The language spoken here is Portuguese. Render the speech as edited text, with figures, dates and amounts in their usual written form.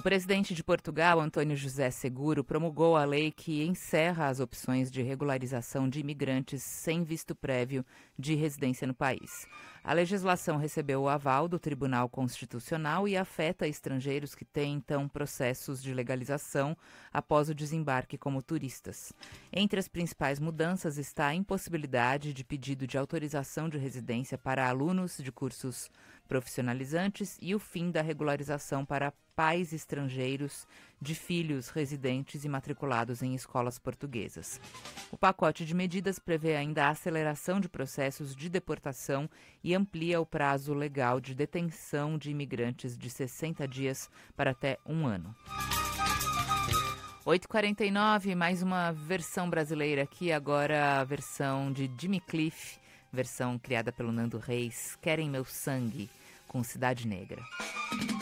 presidente de Portugal, António José Seguro, promulgou a lei que encerra as opções de regularização de imigrantes sem visto prévio de residência no país. A legislação recebeu o aval do Tribunal Constitucional e afeta estrangeiros que têm, então, processos de legalização após o desembarque como turistas. Entre as principais mudanças está a impossibilidade de pedido de autorização de residência para alunos de cursos profissionalizantes e o fim da regularização para pais estrangeiros de filhos residentes e matriculados em escolas portuguesas. O pacote de medidas prevê ainda a aceleração de processos de deportação e amplia o prazo legal de detenção de imigrantes de 60 dias para até um ano. 8h49, mais uma versão brasileira aqui, agora a versão de Jimmy Cliff, versão criada pelo Nando Reis, Querem Meu Sangue, com Cidade Negra.